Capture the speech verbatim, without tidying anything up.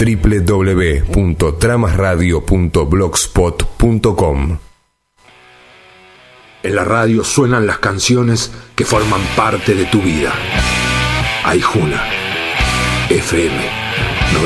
doble u doble u doble u punto tramas radio punto blogspot punto com. En la radio suenan las canciones que forman parte de tu vida. Aijuna F M.